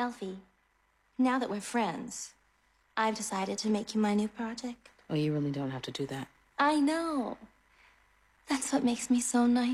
Alfie, now that we're friends, I've decided to make you my new project. Well, you really don't have to do that. I know. That's what makes me so nice.